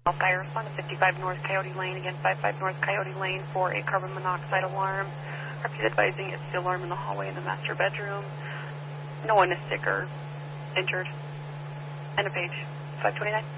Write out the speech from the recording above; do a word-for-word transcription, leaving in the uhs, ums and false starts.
Fire, respond to fifty-five North Coyote Lane, again fifty-five North Coyote Lane for a carbon monoxide alarm. Repeat advising it's the alarm in the hallway in the master bedroom. No one is sick or injured. End of page. five twenty-nine.